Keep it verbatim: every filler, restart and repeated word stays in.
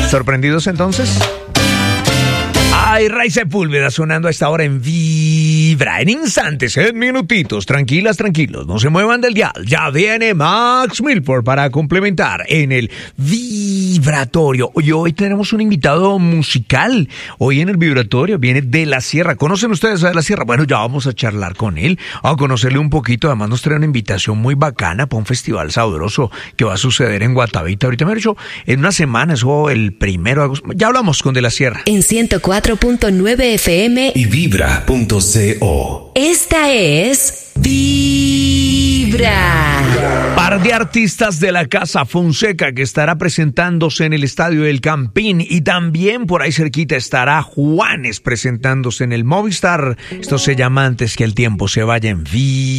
¿Sorprendidos entonces? Ay, Ray Sepúlveda sonando a esta hora en Vibra. En instantes, en minutitos, tranquilas, tranquilos, no se muevan del dial. Ya viene Max Milford para complementar en el vibratorio. Oye, hoy tenemos un invitado musical. Hoy en el vibratorio viene De La Sierra. ¿Conocen ustedes a De La Sierra? Bueno, ya vamos a charlar con él, a conocerle un poquito. Además nos trae una invitación muy bacana para un festival sabroso que va a suceder en Guatavita. Ahorita me he dicho, en una semana, eso el primero de agosto. Ya hablamos con De La Sierra. En ciento cuatro punto nueve F M y vibra punto co. Esta es Vibra. Par de artistas de la Casa Fonseca que estará presentándose en el Estadio del Campín, y también por ahí cerquita estará Juanes presentándose en el Movistar. Esto se llama Antes que el tiempo se vaya en Vibra.